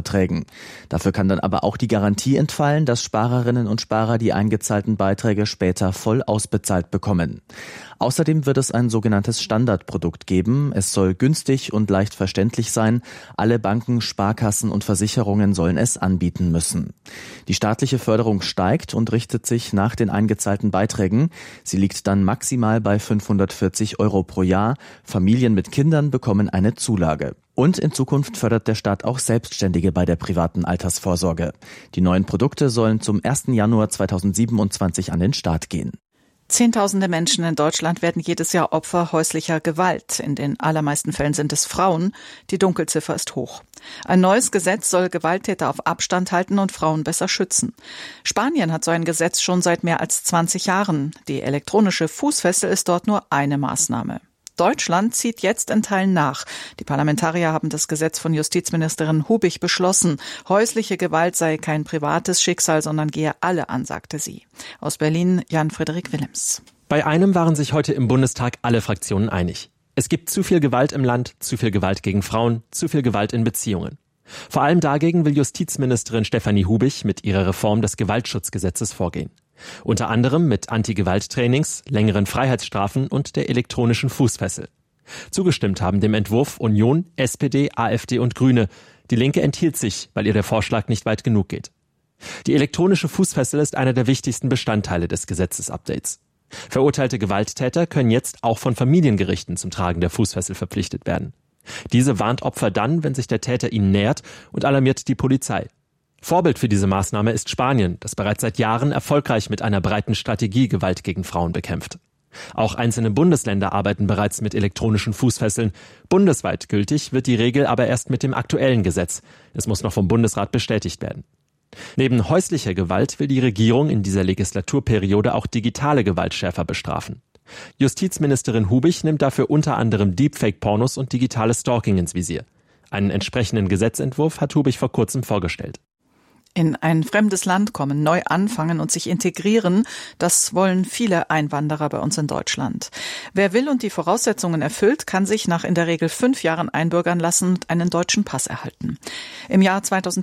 Sparverträgen. Dafür kann dann aber auch die Garantie entfallen, dass Sparerinnen und Sparer die eingezahlten Beiträge später voll ausbezahlt bekommen. Außerdem wird es ein sogenanntes Standardprodukt geben. Es soll günstig und leicht verständlich sein. Alle Banken, Sparkassen und Versicherungen sollen es anbieten müssen. Die staatliche Förderung steigt und richtet sich nach den eingezahlten Beiträgen. Sie liegt dann maximal bei 540 € pro Jahr. Familien mit Kindern bekommen eine Zulage. Und in Zukunft fördert der Staat auch Selbstständige bei der privaten Altersvorsorge. Die neuen Produkte sollen zum 1. Januar 2027 an den Start gehen. Zehntausende Menschen in Deutschland werden jedes Jahr Opfer häuslicher Gewalt. In den allermeisten Fällen sind es Frauen. Die Dunkelziffer ist hoch. Ein neues Gesetz soll Gewalttäter auf Abstand halten und Frauen besser schützen. Spanien hat so ein Gesetz schon seit mehr als 20 Jahren. Die elektronische Fußfessel ist dort nur eine Maßnahme. Deutschland zieht jetzt in Teilen nach. Die Parlamentarier haben das Gesetz von Justizministerin Hubich beschlossen. Häusliche Gewalt sei kein privates Schicksal, sondern gehe alle an, sagte sie. Aus Berlin Jan-Friedrich Willems. Bei einem waren sich heute im Bundestag alle Fraktionen einig. Es gibt zu viel Gewalt im Land, zu viel Gewalt gegen Frauen, zu viel Gewalt in Beziehungen. Vor allem dagegen will Justizministerin Stefanie Hubich mit ihrer Reform des Gewaltschutzgesetzes vorgehen. Unter anderem mit Anti-Gewalt-Trainings, längeren Freiheitsstrafen und der elektronischen Fußfessel. Zugestimmt haben dem Entwurf Union, SPD, AfD und Grüne. Die Linke enthielt sich, weil ihr der Vorschlag nicht weit genug geht. Die elektronische Fußfessel ist einer der wichtigsten Bestandteile des Gesetzesupdates. Verurteilte Gewalttäter können jetzt auch von Familiengerichten zum Tragen der Fußfessel verpflichtet werden. Diese warnt Opfer dann, wenn sich der Täter ihnen nähert, und alarmiert die Polizei. Vorbild für diese Maßnahme ist Spanien, das bereits seit Jahren erfolgreich mit einer breiten Strategie Gewalt gegen Frauen bekämpft. Auch einzelne Bundesländer arbeiten bereits mit elektronischen Fußfesseln. Bundesweit gültig wird die Regel aber erst mit dem aktuellen Gesetz. Es muss noch vom Bundesrat bestätigt werden. Neben häuslicher Gewalt will die Regierung in dieser Legislaturperiode auch digitale Gewalt schärfer bestrafen. Justizministerin Hubich nimmt dafür unter anderem Deepfake-Pornos und digitales Stalking ins Visier. Einen entsprechenden Gesetzentwurf hat Hubich vor kurzem vorgestellt. In ein fremdes Land kommen, neu anfangen und sich integrieren, das wollen viele Einwanderer bei uns in Deutschland. Wer will und die Voraussetzungen erfüllt, kann sich nach in der Regel 5 Jahren einbürgern lassen und einen deutschen Pass erhalten. Im Jahr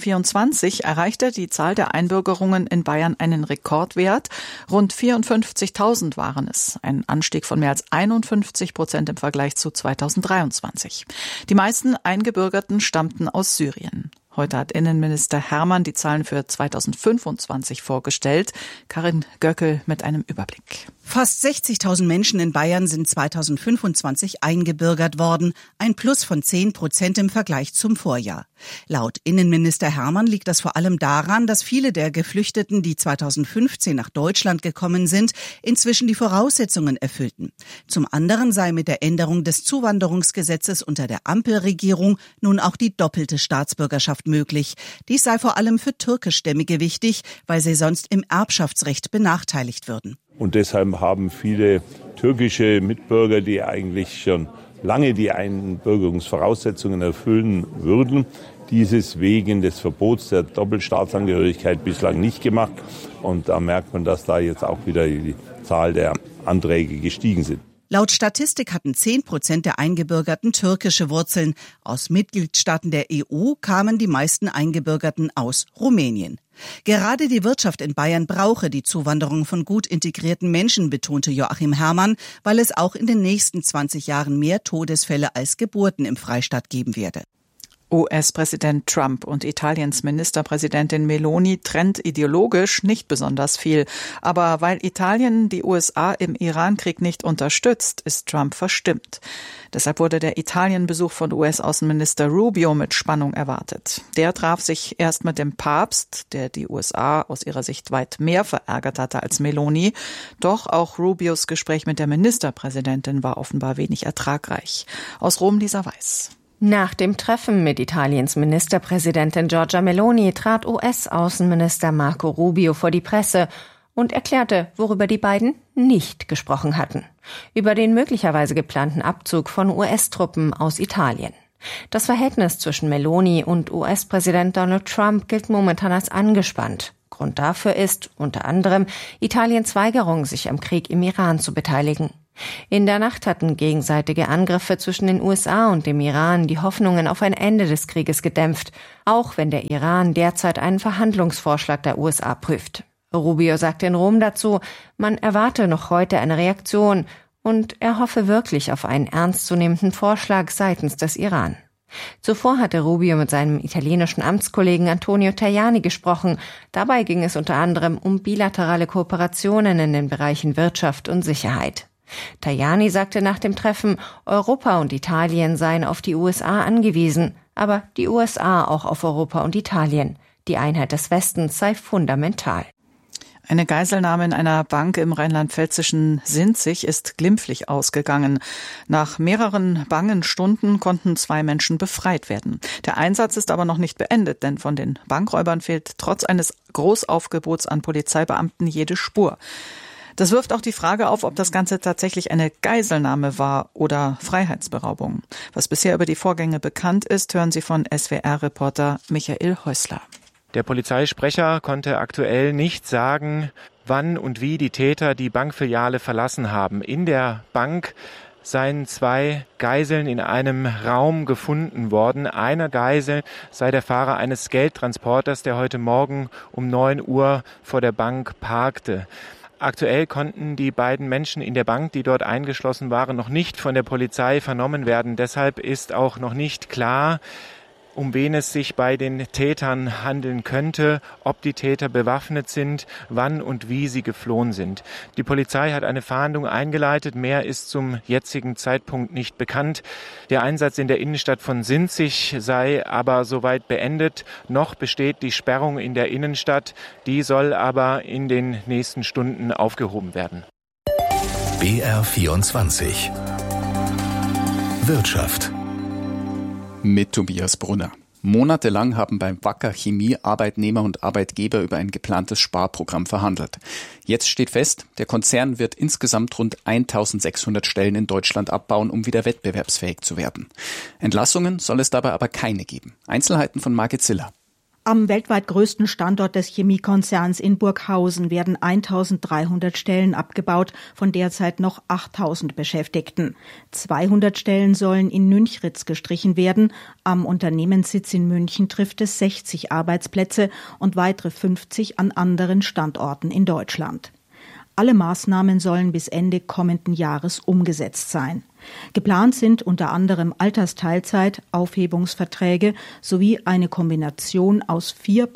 2024 erreichte die Zahl der Einbürgerungen in Bayern einen Rekordwert. Rund 54.000 waren es, ein Anstieg von mehr als 51% im Vergleich zu 2023. Die meisten Eingebürgerten stammten aus Syrien. Heute hat Innenminister Hermann die Zahlen für 2025 vorgestellt. Karin Göckel mit einem Überblick. Fast 60.000 Menschen in Bayern sind 2025 eingebürgert worden, ein Plus von 10% im Vergleich zum Vorjahr. Laut Innenminister Hermann liegt das vor allem daran, dass viele der Geflüchteten, die 2015 nach Deutschland gekommen sind, inzwischen die Voraussetzungen erfüllten. Zum anderen sei mit der Änderung des Zuwanderungsgesetzes unter der Ampelregierung nun auch die doppelte Staatsbürgerschaft möglich. Dies sei vor allem für Türkischstämmige wichtig, weil sie sonst im Erbschaftsrecht benachteiligt würden. Und deshalb haben viele türkische Mitbürger, die eigentlich schon lange die Einbürgerungsvoraussetzungen erfüllen würden, dieses wegen des Verbots der Doppelstaatsangehörigkeit bislang nicht gemacht. Und da merkt man, dass da jetzt auch wieder die Zahl der Anträge gestiegen sind. Laut Statistik hatten 10% der Eingebürgerten türkische Wurzeln. Aus Mitgliedstaaten der EU kamen die meisten Eingebürgerten aus Rumänien. Gerade die Wirtschaft in Bayern brauche die Zuwanderung von gut integrierten Menschen, betonte Joachim Herrmann, weil es auch in den nächsten 20 Jahren mehr Todesfälle als Geburten im Freistaat geben werde. US-Präsident Trump und Italiens Ministerpräsidentin Meloni trennt ideologisch nicht besonders viel. Aber weil Italien die USA im Iran-Krieg nicht unterstützt, ist Trump verstimmt. Deshalb wurde der Italien-Besuch von US-Außenminister Rubio mit Spannung erwartet. Der traf sich erst mit dem Papst, der die USA aus ihrer Sicht weit mehr verärgert hatte als Meloni. Doch auch Rubios Gespräch mit der Ministerpräsidentin war offenbar wenig ertragreich. Aus Rom Lisa Weiß. Nach dem Treffen mit Italiens Ministerpräsidentin Giorgia Meloni trat US-Außenminister Marco Rubio vor die Presse und erklärte, worüber die beiden nicht gesprochen hatten: über den möglicherweise geplanten Abzug von US-Truppen aus Italien. Das Verhältnis zwischen Meloni und US-Präsident Donald Trump gilt momentan als angespannt. Grund dafür ist unter anderem Italiens Weigerung, sich am Krieg im Iran zu beteiligen. In der Nacht hatten gegenseitige Angriffe zwischen den USA und dem Iran die Hoffnungen auf ein Ende des Krieges gedämpft, auch wenn der Iran derzeit einen Verhandlungsvorschlag der USA prüft. Rubio sagte in Rom dazu, man erwarte noch heute eine Reaktion und er hoffe wirklich auf einen ernstzunehmenden Vorschlag seitens des Iran. Zuvor hatte Rubio mit seinem italienischen Amtskollegen Antonio Tajani gesprochen. Dabei ging es unter anderem um bilaterale Kooperationen in den Bereichen Wirtschaft und Sicherheit. Tajani sagte nach dem Treffen, Europa und Italien seien auf die USA angewiesen, aber die USA auch auf Europa und Italien. Die Einheit des Westens sei fundamental. Eine Geiselnahme in einer Bank im rheinland-pfälzischen Sinzig ist glimpflich ausgegangen. Nach mehreren bangen Stunden konnten 2 Menschen befreit werden. Der Einsatz ist aber noch nicht beendet, denn von den Bankräubern fehlt trotz eines Großaufgebots an Polizeibeamten jede Spur. Das wirft auch die Frage auf, ob das Ganze tatsächlich eine Geiselnahme war oder Freiheitsberaubung. Was bisher über die Vorgänge bekannt ist, hören Sie von SWR-Reporter Michael Häusler. Der Polizeisprecher konnte aktuell nicht sagen, wann und wie die Täter die Bankfiliale verlassen haben. In der Bank seien 2 Geiseln in einem Raum gefunden worden. Eine Geisel sei der Fahrer eines Geldtransporters, der heute Morgen um 9 Uhr vor der Bank parkte. Aktuell konnten die beiden Menschen in der Bank, die dort eingeschlossen waren, noch nicht von der Polizei vernommen werden. Deshalb ist auch noch nicht klar, um wen es sich bei den Tätern handeln könnte, ob die Täter bewaffnet sind, wann und wie sie geflohen sind. Die Polizei hat eine Fahndung eingeleitet, mehr ist zum jetzigen Zeitpunkt nicht bekannt. Der Einsatz in der Innenstadt von Sinzig sei aber soweit beendet. Noch besteht die Sperrung in der Innenstadt, die soll aber in den nächsten Stunden aufgehoben werden. BR24 Wirtschaft mit Tobias Brunner. Monatelang haben beim Wacker Chemie Arbeitnehmer und Arbeitgeber über ein geplantes Sparprogramm verhandelt. Jetzt steht fest, der Konzern wird insgesamt rund 1600 Stellen in Deutschland abbauen, um wieder wettbewerbsfähig zu werden. Entlassungen soll es dabei aber keine geben. Einzelheiten von Margit Ziller. Am weltweit größten Standort des Chemiekonzerns in Burghausen werden 1300 Stellen abgebaut, von derzeit noch 8000 Beschäftigten. 200 Stellen sollen in Nünchritz gestrichen werden. Am Unternehmenssitz in München trifft es 60 Arbeitsplätze und weitere 50 an anderen Standorten in Deutschland. Alle Maßnahmen sollen bis Ende kommenden Jahres umgesetzt sein. Geplant sind unter anderem Altersteilzeit, Aufhebungsverträge sowie eine Kombination aus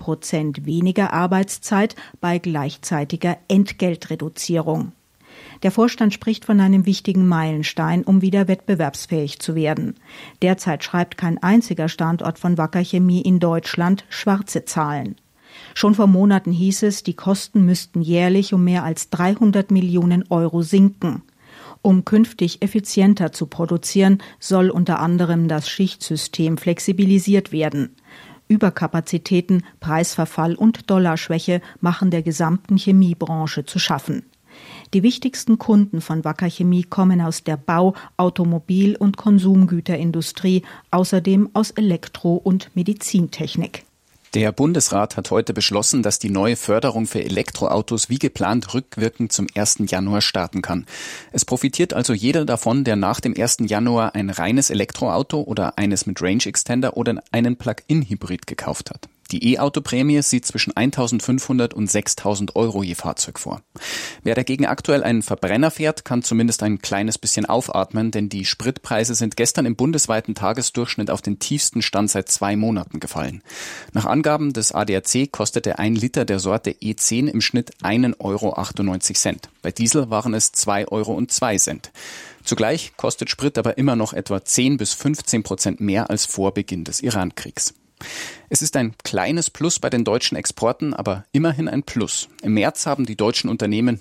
4% weniger Arbeitszeit bei gleichzeitiger Entgeltreduzierung. Der Vorstand spricht von einem wichtigen Meilenstein, um wieder wettbewerbsfähig zu werden. Derzeit schreibt kein einziger Standort von Wacker Chemie in Deutschland schwarze Zahlen. Schon vor Monaten hieß es, die Kosten müssten jährlich um mehr als 300 Millionen Euro sinken. Um künftig effizienter zu produzieren, soll unter anderem das Schichtsystem flexibilisiert werden. Überkapazitäten, Preisverfall und Dollarschwäche machen der gesamten Chemiebranche zu schaffen. Die wichtigsten Kunden von Wacker Chemie kommen aus der Bau-, Automobil- und Konsumgüterindustrie, außerdem aus Elektro- und Medizintechnik. Der Bundesrat hat heute beschlossen, dass die neue Förderung für Elektroautos wie geplant rückwirkend zum 1. Januar starten kann. Es profitiert also jeder davon, der nach dem 1. Januar ein reines Elektroauto oder eines mit Range Extender oder einen Plug-in-Hybrid gekauft hat. Die E-Auto-Prämie sieht zwischen 1.500 und 6.000 Euro je Fahrzeug vor. Wer dagegen aktuell einen Verbrenner fährt, kann zumindest ein kleines bisschen aufatmen, denn die Spritpreise sind gestern im bundesweiten Tagesdurchschnitt auf den tiefsten Stand seit 2 Monaten gefallen. Nach Angaben des ADAC kostete 1 Liter der Sorte E10 im Schnitt 1,98 Euro. Bei Diesel waren es 2,02 Euro. Zugleich kostet Sprit aber immer noch etwa 10-15% mehr als vor Beginn des Iran-Kriegs. Es ist ein kleines Plus bei den deutschen Exporten, aber immerhin ein Plus. Im März haben die deutschen Unternehmen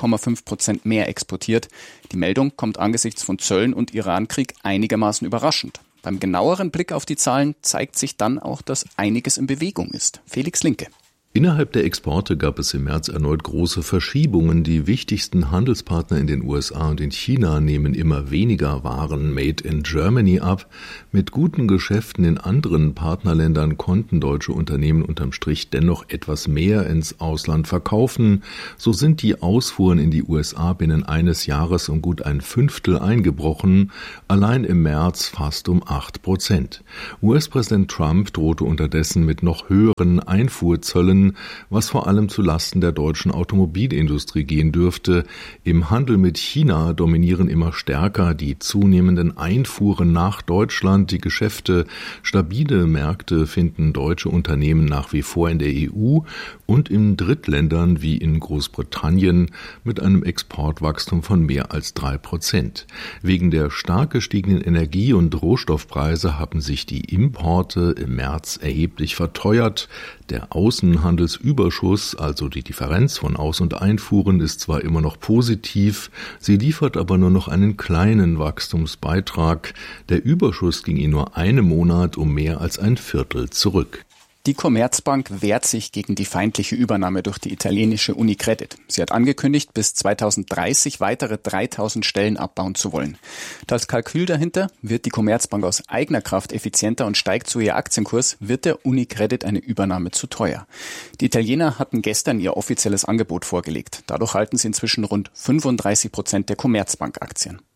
0,5% mehr exportiert. Die Meldung kommt angesichts von Zöllen und Iran-Krieg einigermaßen überraschend. Beim genaueren Blick auf die Zahlen zeigt sich dann auch, dass einiges in Bewegung ist. Felix Linke. Innerhalb der Exporte gab es im März erneut große Verschiebungen. Die wichtigsten Handelspartner in den USA und in China nehmen immer weniger Waren made in Germany ab. Mit guten Geschäften in anderen Partnerländern konnten deutsche Unternehmen unterm Strich dennoch etwas mehr ins Ausland verkaufen. So sind die Ausfuhren in die USA binnen eines Jahres um gut ein Fünftel eingebrochen, allein im März fast um 8%. US-Präsident Trump drohte unterdessen mit noch höheren Einfuhrzöllen, was vor allem zu Lasten der deutschen Automobilindustrie gehen dürfte. Im Handel mit China dominieren immer stärker die zunehmenden Einfuhren nach Deutschland. Die Geschäfte, stabile Märkte finden deutsche Unternehmen nach wie vor in der EU und in Drittländern wie in Großbritannien mit einem Exportwachstum von mehr als 3%. Wegen der stark gestiegenen Energie- und Rohstoffpreise haben sich die Importe im März erheblich verteuert. Der Außenhandelsüberschuss, also die Differenz von Aus- und Einfuhren, ist zwar immer noch positiv, sie liefert aber nur noch einen kleinen Wachstumsbeitrag. Der Überschuss ging in nur einem Monat um mehr als ein Viertel zurück. Die Commerzbank wehrt sich gegen die feindliche Übernahme durch die italienische Unicredit. Sie hat angekündigt, bis 2030 weitere 3000 Stellen abbauen zu wollen. Das Kalkül dahinter: wird die Commerzbank aus eigener Kraft effizienter und steigt so ihr Aktienkurs, wird der Unicredit eine Übernahme zu teuer. Die Italiener hatten gestern ihr offizielles Angebot vorgelegt. Dadurch halten sie inzwischen rund 35% der Commerzbank-Aktien.